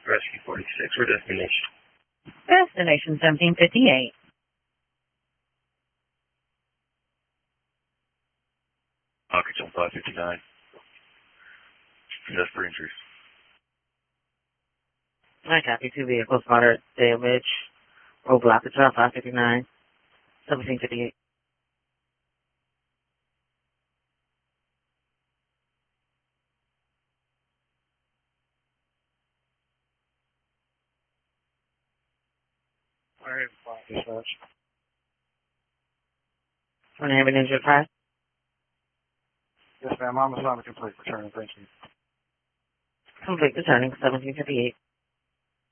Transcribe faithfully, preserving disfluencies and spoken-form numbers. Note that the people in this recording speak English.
Rescue forty-six, or destination? Destination seventeen fifty-eight. Pockets on five fifty-nine. That's for injuries. I copy. Two vehicles, moderate damage. Road blockage on five fifty-nine. seventeen fifty-eight. Alright, dispatch. Want to have an injured car? Yes, ma'am. I'm assigned a complete return. Thank you. Complete returning seventeen fifty-eight.